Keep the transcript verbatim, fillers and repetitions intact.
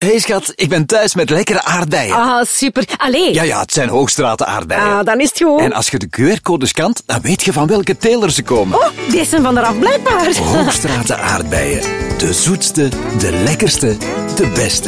Hey schat, ik ben thuis met lekkere aardbeien. Ah, super. Allee. Ja, ja, het zijn Hoogstraten aardbeien. Ah, dan is het goed. En als je de Q R-code scant, dan weet je van welke teler ze komen. Oh, die zijn van eraf blijkbaar. Hoogstraten aardbeien. De zoetste, de lekkerste, de beste.